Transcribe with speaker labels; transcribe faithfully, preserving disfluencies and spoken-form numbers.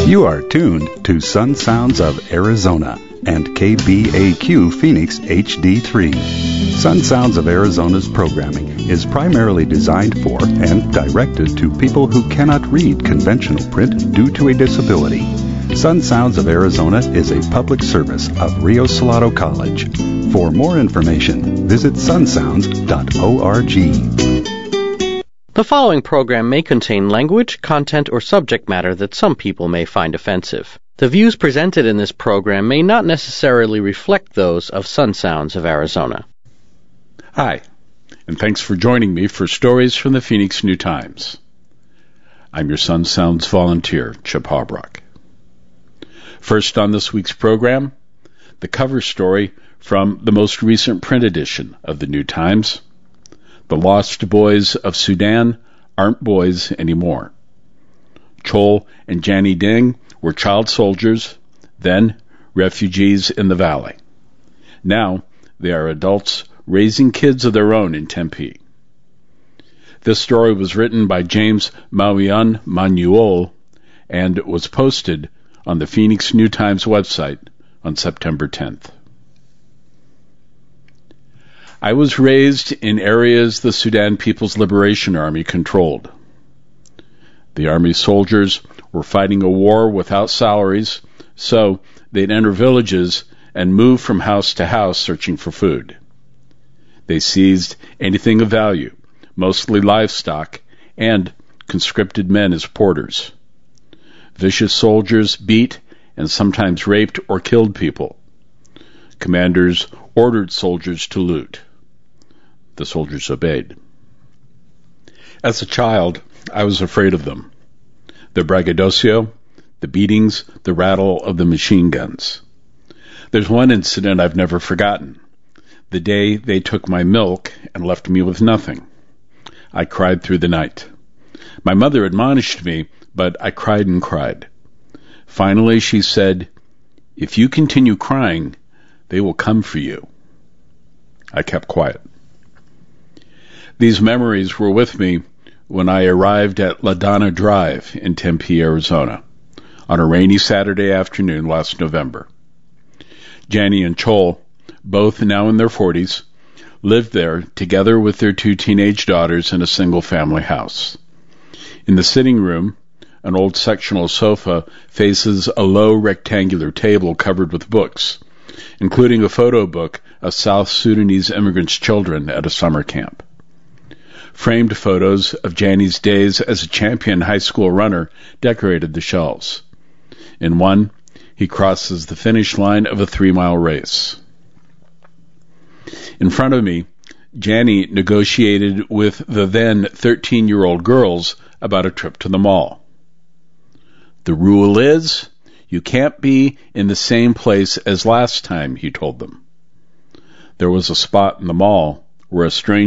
Speaker 1: You are tuned to Sun Sounds of Arizona and K B A Q Phoenix H D three. Sun Sounds of Arizona's programming is primarily designed for and directed to people who cannot read conventional print due to a disability. Sun Sounds of Arizona is a public service of Rio Salado College. For more information, visit sun sounds dot org.
Speaker 2: The following program may contain language, content, or subject matter that some people may find offensive. The views presented in this program may not necessarily reflect those of Sun Sounds of Arizona.
Speaker 3: Hi, and thanks for joining me for Stories from the Phoenix New-Times. I'm your Sun Sounds volunteer, Chip Harbrock. First on this week's program, the cover story from the most recent print edition of the New-Times. The Lost Boys of Sudan aren't boys anymore. Chol and Jani Ding were child soldiers, then refugees in the valley. Now they are adults raising kids of their own in Tempe. This story was written by James Mauian Manuel and was posted on the Phoenix New-Times website on September tenth. I was raised in areas the Sudan People's Liberation Army controlled. The Army soldiers were fighting a war without salaries, so they'd enter villages and move from house to house searching for food. They seized anything of value, mostly livestock, and conscripted men as porters. Vicious soldiers beat and sometimes raped or killed people. Commanders ordered soldiers to loot. The soldiers obeyed. As a child, I was afraid of them. The braggadocio, the beatings, the rattle of the machine guns. There's one incident I've never forgotten. The day they took my milk and left me with nothing. I cried through the night. My mother admonished me, but I cried and cried. Finally, she said, "If you continue crying, they will come for you." I kept quiet. These memories were with me when I arrived at La Donna Drive in Tempe, Arizona, on a rainy Saturday afternoon last November. Jani and Chol, both now in their forties, lived there together with their two teenage daughters in a single-family house. In the sitting room, an old sectional sofa faces a low rectangular table covered with books, including a photo book of South Sudanese immigrants' children at a summer camp. Framed photos of Jani's days as a champion high school runner decorated the shelves. In one, he crosses the finish line of a three-mile race. In front of me, Jani negotiated with the then thirteen-year-old girls about a trip to the mall. "The rule is, you can't be in the same place as last time," he told them. There was a spot in the mall where a stranger